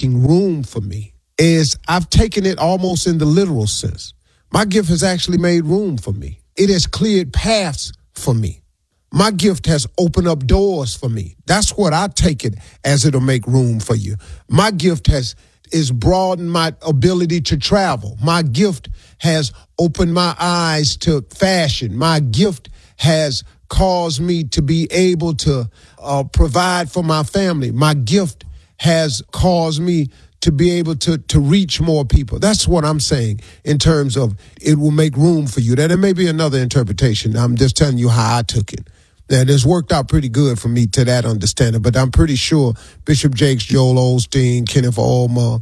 making room for me is I've taken it almost in the literal sense. My gift has actually made room for me. It has cleared paths for me. My gift has opened up doors for me. That's what I take it as, it'll make room for you. My gift is broadened my ability to travel. My gift has opened my eyes to fashion. My gift has caused me to be able to provide for my family. My gift has caused me to be able to reach more people. That's what I'm saying in terms of it will make room for you. That there may be another interpretation. I'm just telling you how I took it. And it's worked out pretty good for me to that understanding. But I'm pretty sure Bishop Jakes, Joel Osteen, Kenneth Ulmer,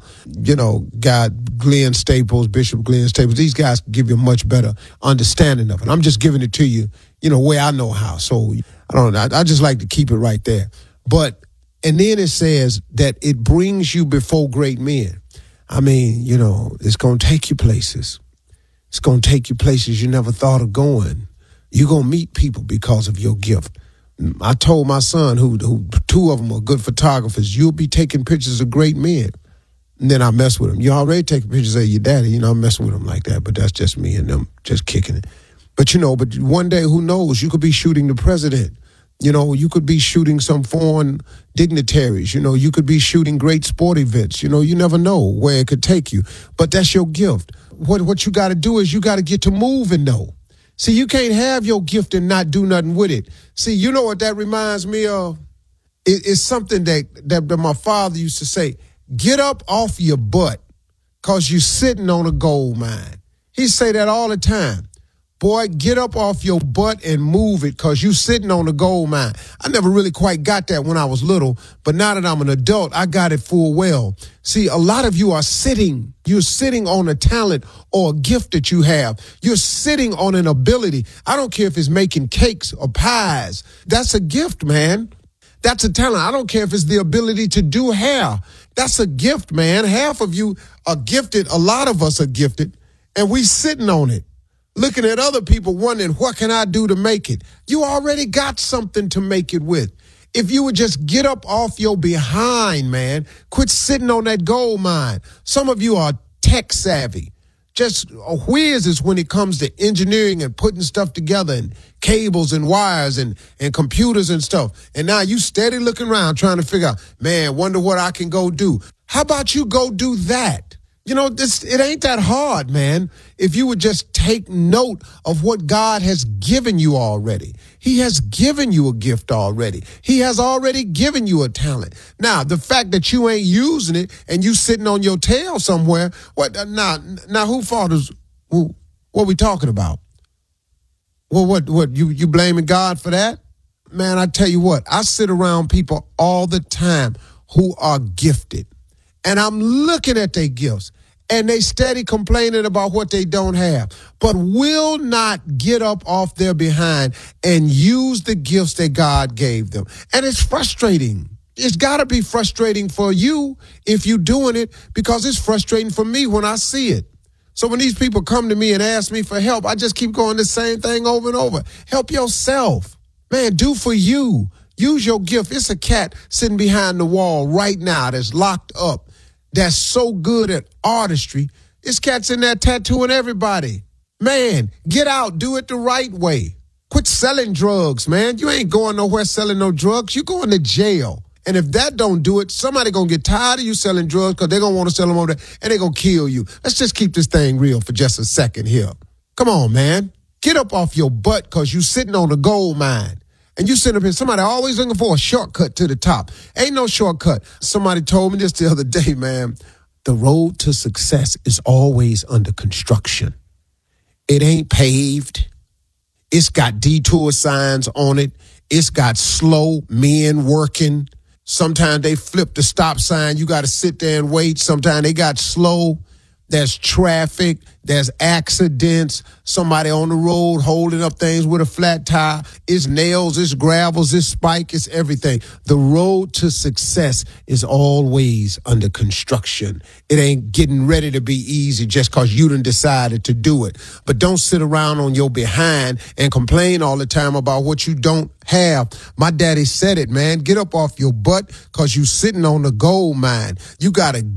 Glenn Staples, Bishop Glenn Staples, these guys give you a much better understanding of it. I'm just giving it to you, where I know how. So I don't know. I just like to keep it right there. And then it says that it brings you before great men. I mean, it's going to take you places. It's going to take you places you never thought of going. You're going to meet people because of your gift. I told my son, who two of them are good photographers, you'll be taking pictures of great men. And then I mess with them. You already taking pictures of your daddy. I'm messing with them like that, but that's just me and them just kicking it. But, but one day, who knows, you could be shooting the president. You could be shooting some foreign dignitaries. You could be shooting great sport events. You never know where it could take you. But that's your gift. What you got to do is you got to get to moving, though. See, you can't have your gift and not do nothing with it. See, you know what that reminds me of? It's something that my father used to say, get up off your butt because you're sitting on a gold mine. He say that all the time. Boy, get up off your butt and move it because you sitting on a gold mine. I never really quite got that when I was little, but now that I'm an adult, I got it full well. See, a lot of you are sitting. You're sitting on a talent or a gift that you have. You're sitting on an ability. I don't care if it's making cakes or pies. That's a gift, man. That's a talent. I don't care if it's the ability to do hair. That's a gift, man. Half of you are gifted. A lot of us are gifted, and we sitting on it. Looking at other people wondering, what can I do to make it? You already got something to make it with. If you would just get up off your behind, man, quit sitting on that gold mine. Some of you are tech savvy, just whizzes when it comes to engineering and putting stuff together and cables and wires and computers and stuff. And now you steady looking around trying to figure out, man, wonder what I can go do. How about you go do that? It ain't that hard, man. If you would just take note of what God has given you already. He has given you a gift already. He has already given you a talent. Now, the fact that you ain't using it and you sitting on your tail somewhere, now who fault is, what we talking about? Well, what, you blaming God for that? Man, I tell you what, I sit around people all the time who are gifted. And I'm looking at their gifts, and they steady complaining about what they don't have, but will not get up off their behind and use the gifts that God gave them. And it's frustrating. It's got to be frustrating for you if you're doing it, because it's frustrating for me when I see it. So when these people come to me and ask me for help, I just keep going the same thing over and over. Help yourself. Man, do for you. Use your gift. It's a cat sitting behind the wall right now that's locked up, that's so good at artistry. This cat's in there tattooing everybody. Man, get out. Do it the right way. Quit selling drugs, man. You ain't going nowhere selling no drugs. You going to jail. And if that don't do it, somebody going to get tired of you selling drugs because they're going to want to sell them over there, and they're going to kill you. Let's just keep this thing real for just a second here. Come on, man. Get up off your butt because you sitting on a gold mine. And you sit up here, somebody always looking for a shortcut to the top. Ain't no shortcut. Somebody told me this the other day, man. The road to success is always under construction. It ain't paved. It's got detour signs on it. It's got slow men working. Sometimes they flip the stop sign. You got to sit there and wait. Sometimes they got slow. There's traffic. There's accidents. Somebody on the road holding up things with a flat tire. It's nails, it's gravels, it's spike, it's everything. The road to success is always under construction. It ain't getting ready to be easy just because you done decided to do it. But don't sit around on your behind and complain all the time about what you don't have. My daddy said it, man. Get up off your butt because you sitting on the gold mine. You got to